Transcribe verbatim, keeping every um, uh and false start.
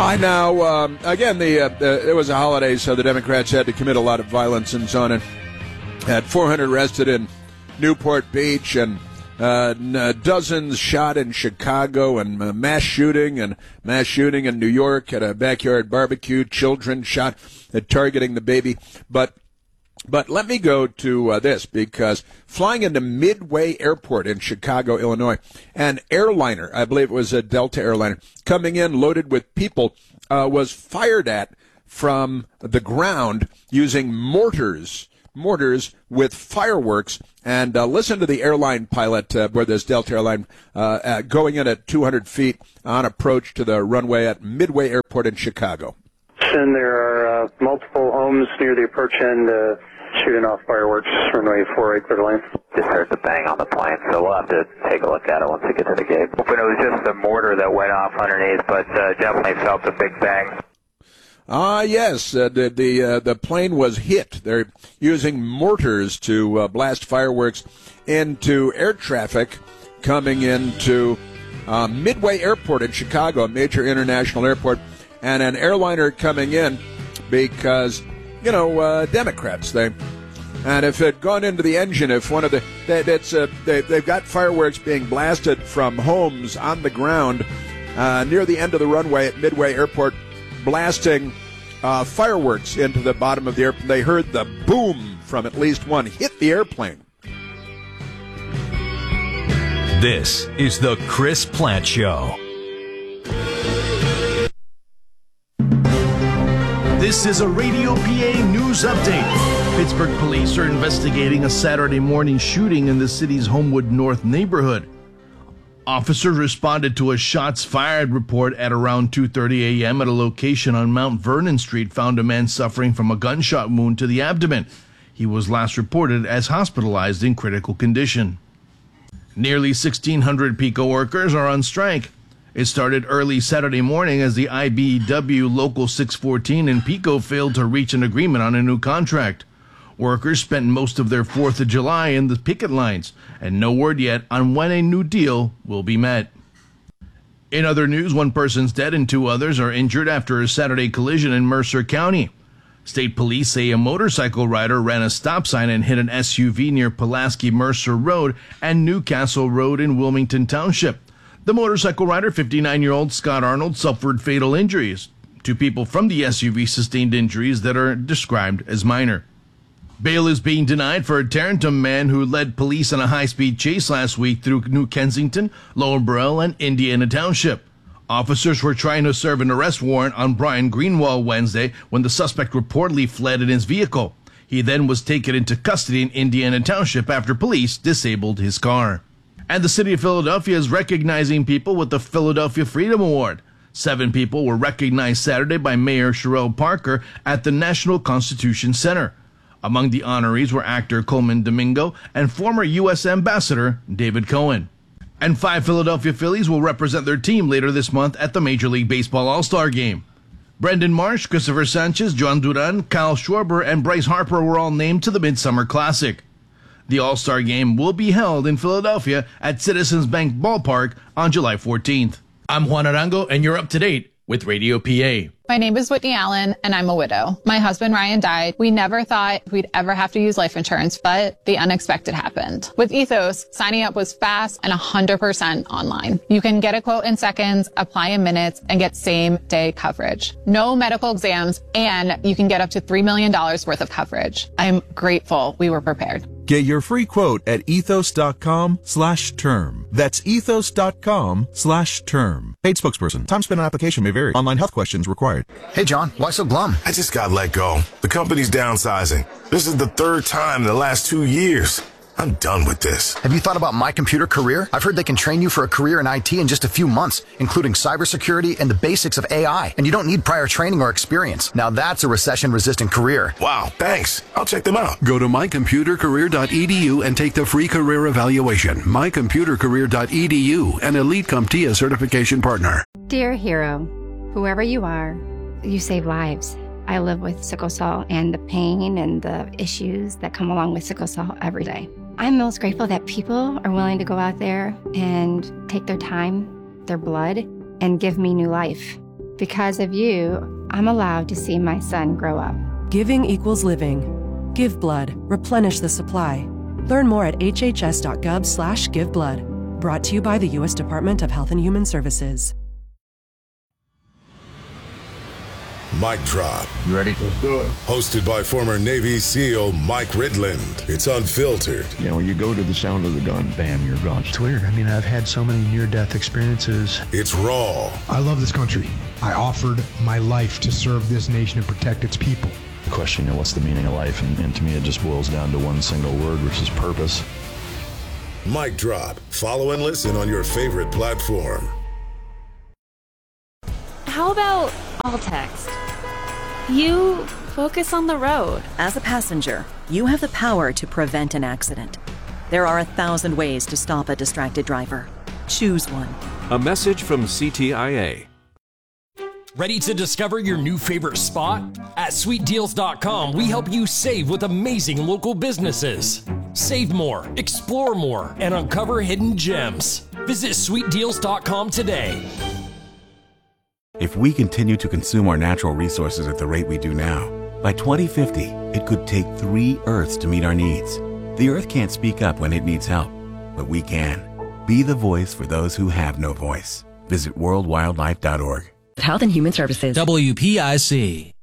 I now, um, again, the, uh, the it was a holiday, so the Democrats had to commit a lot of violence and so on, and had four hundred arrested in Newport Beach, and uh, dozens shot in Chicago, and uh, mass shooting, and mass shooting in New York at a backyard barbecue, children shot at targeting the baby. But But let me go to uh, this, because flying into Midway Airport in Chicago, Illinois, an airliner, I believe it was a Delta airliner, coming in loaded with people, uh, was fired at from the ground using mortars, mortars with fireworks. And uh, listen to the airline pilot uh, where this Delta airline uh, uh, going in at two hundred feet on approach to the runway at Midway Airport in Chicago. And there are uh, multiple homes near the approach end uh, shooting off fireworks, runway four eight, clear to land. Just heard the bang on the plane, so we'll have to take a look at it once we get to the gate. But it was just the mortar that went off underneath, but uh, definitely felt the big bang. Ah, uh, yes, uh, the the, uh, the plane was hit. They're using mortars to uh, blast fireworks into air traffic coming into uh, Midway Airport in Chicago, a major international airport, and an airliner coming in because, you know, uh, Democrats, they, and if it had gone into the engine, if one of the, that, that's, uh, they, they've got fireworks being blasted from homes on the ground uh, near the end of the runway at Midway Airport, blasting uh, fireworks into the bottom of the airplane. They heard the boom from at least one, hit the airplane. This is the Chris Plante Show. This is a Radio P A news update. Pittsburgh police are investigating a Saturday morning shooting in the city's Homewood North neighborhood. Officers responded to a shots fired report at around two thirty a.m. at a location on Mount Vernon Street, found a man suffering from a gunshot wound to the abdomen. He was last reported as hospitalized in critical condition. Nearly sixteen hundred PICO workers are on strike. It started early Saturday morning as the I B E W Local six fourteen in PICO failed to reach an agreement on a new contract. Workers spent most of their fourth of July in the picket lines, and no word yet on when a new deal will be met. In other news, one person's dead and two others are injured after a Saturday collision in Mercer County. State police say a motorcycle rider ran a stop sign and hit an S U V near Pulaski Mercer Road and Newcastle Road in Wilmington Township. The motorcycle rider, fifty-nine-year-old Scott Arnold, suffered fatal injuries. Two people from the S U V sustained injuries that are described as minor. Bail is being denied for a Tarentum man who led police on a high-speed chase last week through New Kensington, Lower Burrell, and Indiana Township. Officers were trying to serve an arrest warrant on Brian Greenwald Wednesday when the suspect reportedly fled in his vehicle. He then was taken into custody in Indiana Township after police disabled his car. And the city of Philadelphia is recognizing people with the Philadelphia Freedom Award. Seven people were recognized Saturday by Mayor Sherelle Parker at the National Constitution Center. Among the honorees were actor Coleman Domingo and former U S Ambassador David Cohen. And five Philadelphia Phillies will represent their team later this month at the Major League Baseball All-Star Game. Brendan Marsh, Christopher Sanchez, John Duran, Kyle Schwarber, and Bryce Harper were all named to the Midsummer Classic. The All-Star Game will be held in Philadelphia at Citizens Bank Ballpark on July fourteenth. I'm Juan Arango, and you're up to date with Radio P A. My name is Whitney Allen, and I'm a widow. My husband, Ryan, died. We never thought we'd ever have to use life insurance, but the unexpected happened. With Ethos, signing up was fast and one hundred percent online. You can get a quote in seconds, apply in minutes, and get same-day coverage. No medical exams, and you can get up to three million dollars worth of coverage. I'm grateful we were prepared. Get your free quote at ethos.com slash term. That's ethos.com slash term. Paid spokesperson. Time spent on application may vary. Online health questions required. Hey, John, why so glum? I just got let go. The company's downsizing. This is the third time in the last two years. I'm done with this. Have you thought about My Computer Career? I've heard they can train you for a career in I T in just a few months, including cybersecurity and the basics of A I. And you don't need prior training or experience. Now that's a recession-resistant career. Wow, thanks. I'll check them out. Go to my computer career dot e d u and take the free career evaluation. my computer career dot e d u, an Elite CompTIA certification partner. Dear hero, whoever you are, you save lives. I live with sickle cell and the pain and the issues that come along with sickle cell every day. I'm most grateful that people are willing to go out there and take their time, their blood, and give me new life. Because of you, I'm allowed to see my son grow up. Giving equals living. Give blood. Replenish the supply. Learn more at hhs.gov slash giveblood. Brought to you by the U S Department of Health and Human Services. Mic Drop. You ready? Let's do it. Hosted by former Navy SEAL Mike Ridland. It's unfiltered. You know, when you go to the sound of the gun, bam, you're gone. It's weird. I mean, I've had so many near-death experiences. It's raw. I love this country. I offered my life to serve this nation and protect its people. The question, you know, what's the meaning of life? And, and to me, it just boils down to one single word, which is purpose. Mic Drop. Follow and listen on your favorite platform. How about all text? You focus on the road. As a passenger, you have the power to prevent an accident. There are a thousand ways to stop a distracted driver. Choose one. A message from C T I A. Ready to discover your new favorite spot? At sweet deals dot com, we help you save with amazing local businesses. Save more, explore more, and uncover hidden gems. Visit sweet deals dot com today. If we continue to consume our natural resources at the rate we do now, by twenty fifty, it could take three Earths to meet our needs. The Earth can't speak up when it needs help, but we can. Be the voice for those who have no voice. Visit world wildlife dot org. Health and Human Services. W P I C.